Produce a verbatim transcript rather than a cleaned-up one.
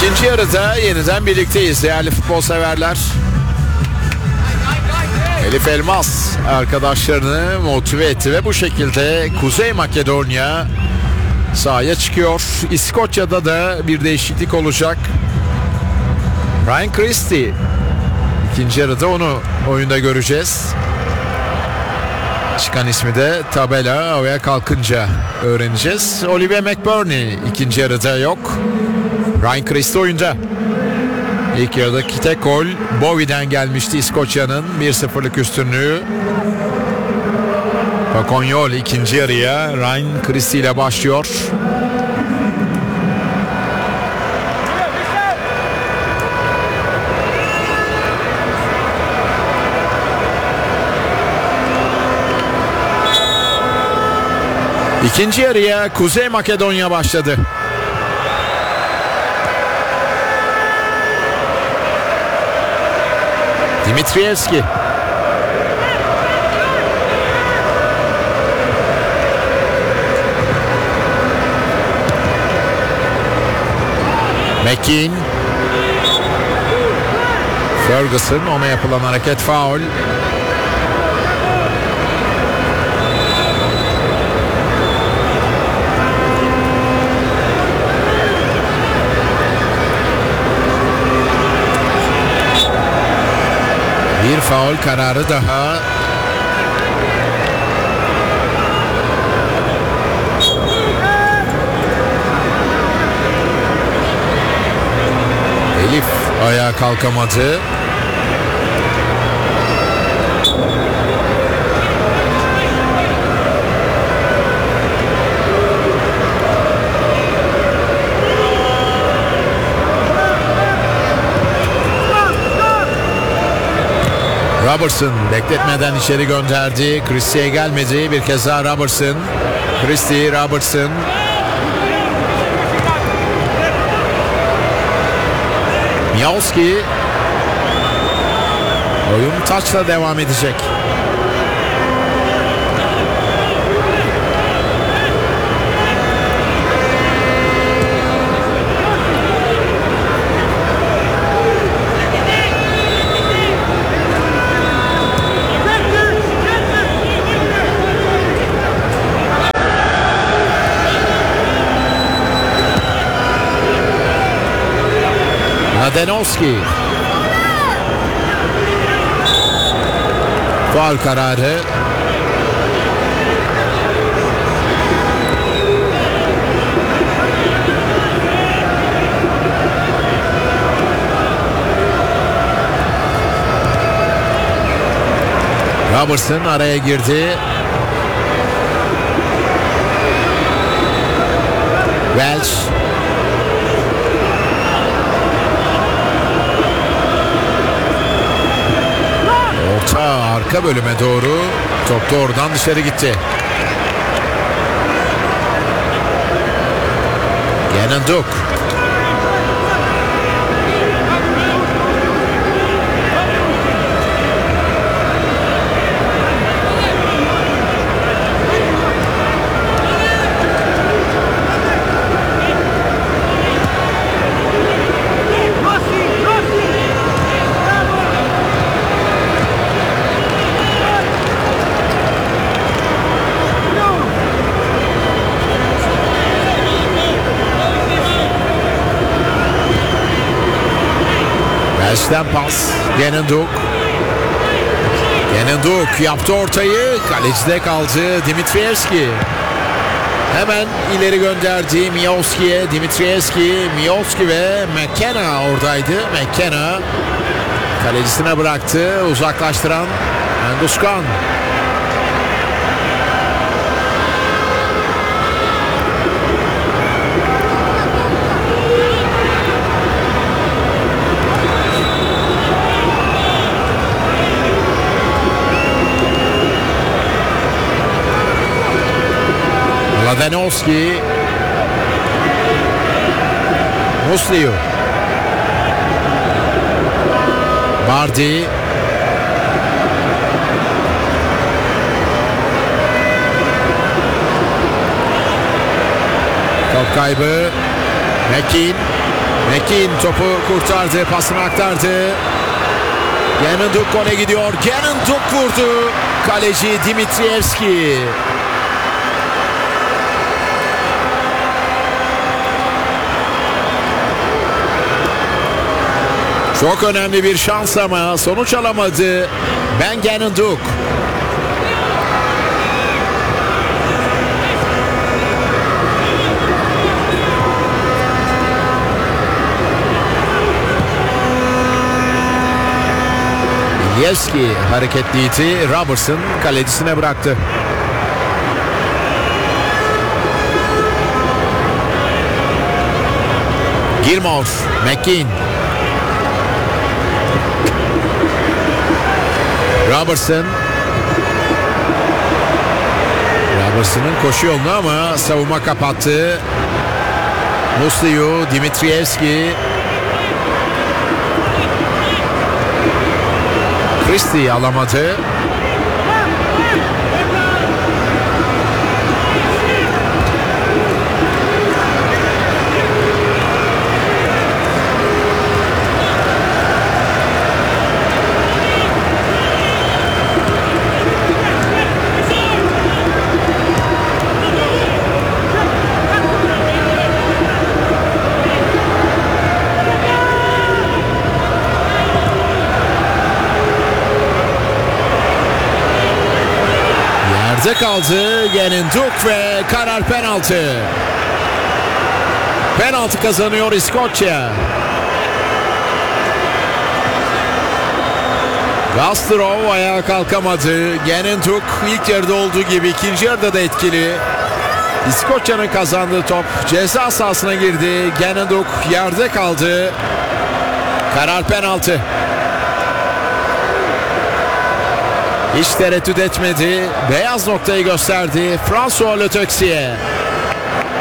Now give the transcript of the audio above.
İkinci yarıda yeniden birlikteyiz değerli futbol severler. Elif Elmas arkadaşlarını motive etti ve bu şekilde Kuzey Makedonya sahaya çıkıyor. İskoçya'da da bir değişiklik olacak. Ryan Christie ikinci yarıda onu oyunda göreceğiz. Çıkan ismi de tabela havaya kalkınca öğreneceğiz. Olivia McBurney ikinci yarıda yok. Ryan Christie oyunda. İlk yarıdaki tek gol Bowie'den gelmişti İskoçya'nın bir sıfırlık üstünlüğü. Fakonyol ikinci yarıya Ryan Christie ile başlıyor. İkinci yarıya Kuzey Makedonya başladı. Dimitrievski. McKean. Ferguson, ona yapılan hareket faul. Bir faul kararı daha. Elif ayağa kalkamadı. Robertson bekletmeden içeri gönderdi. Christie'ye gelmedi. Bir kez daha Robertson. Christie, Robertson. Miałowski. Oyun taçla devam edecek. Mladenovski. Faul kararı. Robertson araya girdi. Welsh. Arka bölüme doğru top da oradan dışarı gitti. Yenenduk. Welsh'ten pas. Yenenduk. Yenenduk yaptı ortayı. Kalecide kaldı Dimitrievski. Hemen ileri gönderdi Miałowski'ye. Dimitrievski, Miałowski ve McKenna oradaydı. McKenna kalecisine bıraktı. Uzaklaştıran Enduskan. Mladenovski. Musliu. Bardi. Top kaybı. McKean. McKean topu kurtardı, pasını aktardı. Gannon Duk gole gidiyor. Gannon Duk vurdu. Kaleci Dimitrievski. Çok önemli bir şans ama sonuç alamadı Ben Gannon Duk. Yevski hareketliydi. Robertson kalecisine bıraktı. Gilmore, McKean. Robertson. Robertson'ın koşu yolunu ama savunma kapattı. Musliu, Dimitrievski. Christie alamadı. Kaldı Gannon Duk ve karar penaltı. Penaltı kazanıyor İskoçya. Gastrov ayağa kalkamadı. Gannon Duk ilk yarıda olduğu gibi ikinci yarıda da etkili. İskoçya'nın kazandığı top ceza sahasına girdi. Gannon Duk yerde kaldı. Karar penaltı. Hiç tereddüt etmedi. Beyaz noktayı gösterdi. François Le Texier.